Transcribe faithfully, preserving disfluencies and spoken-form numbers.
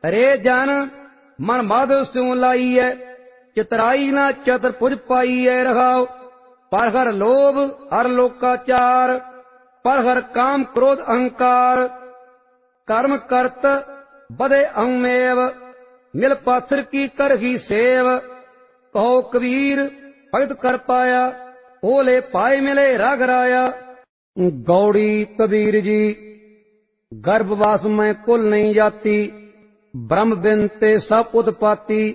रे जन मन मद स्यों लाइए, चितराई न चतुर्भुज पाइए रखाओ। पर हर लोभ हर लोकाचार, पर हर काम क्रोध अहंकार। कर्म करत बदे अहमेव, मिल पाथर की कर ही सेव। कहो कबीर भगत कर पाया, ओले पाए मिले राग राया। गौड़ी कबीर जी गर्भवास में कुल नहीं जाती, ब्रह्म बिन ते सब उत्पाती।